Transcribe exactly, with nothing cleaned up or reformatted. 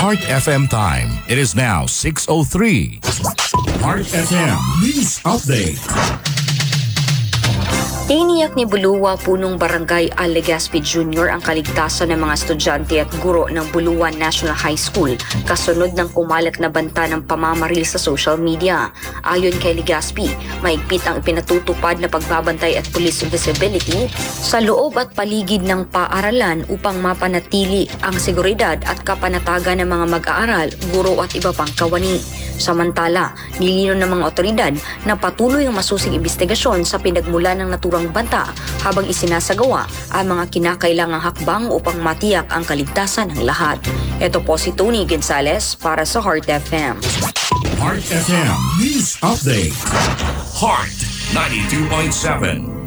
Heart F M time. It is now six oh three. Heart F M News Update. Tiniyak ni Buluwa Punong Barangay Al Legazpi Junior ang kaligtasan ng mga estudyante at guro ng Buluwa National High School kasunod ng kumalat na banta ng pamamaril sa social media. Ayon kay Legazpi, maigpit ang ipinatutupad na pagbabantay at police visibility sa loob at paligid ng paaralan upang mapanatili ang seguridad at kapanatagan ng mga mag-aaral, guro at iba pang kawani. Samantala, nilino ng mga otoridad na patuloy ang masusing investigasyon sa pinagmula ng naturang banta habang isinasagawa ang mga kinakailangang hakbang upang matiyak ang kaligtasan ng lahat. Ito po si Tony Gonzalez para sa Heart F M. Heart F M News Update. Heart ninety-two point seven.